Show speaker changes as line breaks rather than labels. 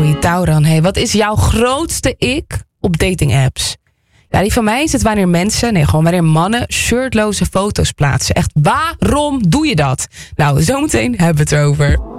Oei, Tauran. Hey, wat is jouw grootste ik op dating apps? Ja, die van mij is het wanneer mannen shirtloze foto's plaatsen. Echt, waarom doe je dat? Nou, zometeen hebben we het erover.